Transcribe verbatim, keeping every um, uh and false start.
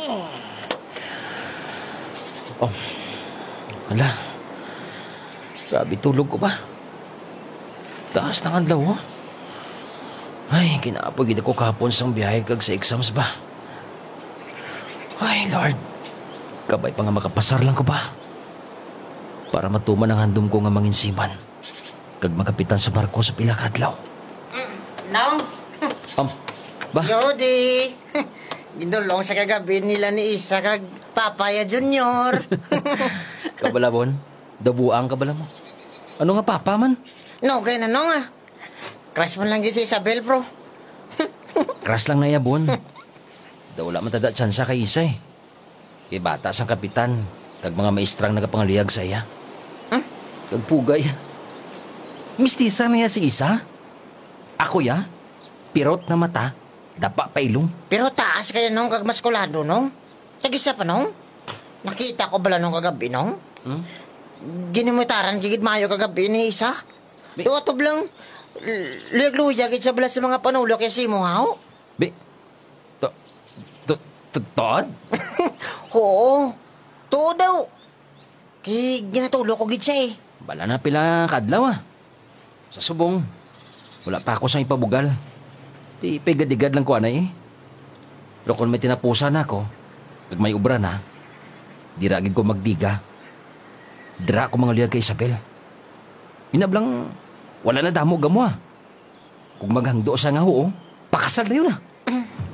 Oh, ala. Grabe tulog ko ba? Taas ng adlaw, oh. Ay, kinapagid ako kahapon sang biyahe kag sa exams ba? Ay, Lord. Kabay pa nga makapasar lang ko ba? Para matuman ang handom ko nga manginsiman. Kag makapitan sa barko sa pila ka adlaw. Mm, no? Um, ba? Yodi. Gindulong sa kagabi nila ni Isa kag Papaya Junior. Kabalabon, dabuang kabala mo. Ano nga papa man? No, kaya na no nga. Crush mo lang yun si Isabel, bro. Kras lang na yabon. Daw wala man tada tsansa kay Isa eh. Kay bata sang kapitan, kag mga maestrang nagapangaliyag sa iya. Hmm? Kag pugay. Mistisa na ya si Isa? Ako ya? Pirot na mata, dapa pa ilong. Pero taas kaya nung kag maskulado, nung? Tag-isa pa, nung? Nakita ko bala nung kagabi, nung? Hmm? Ginimutaran gigid mayo kagabi ni Isa. Bi- Iwatob lang. Luyag-luyag sa bala sa mga panulo kaya si mo, haw? Be, to, to, to, Todd? Oo. Tuo daw. Kaya ginatulo ko gid siya eh. Bala na pila kadlaw ah. Sa subong, wala pa ako sa ipabugal. Di pigad-igad lang ko anay eh. Pero kung may tinapusan ako, pag may ubra na, di ragid ko magdiga. Dira ko mga liyag kay Isabel. Inablang, wala na damo gamo ah. Kung maghangdo sa nga ho, pakasal na yun ah.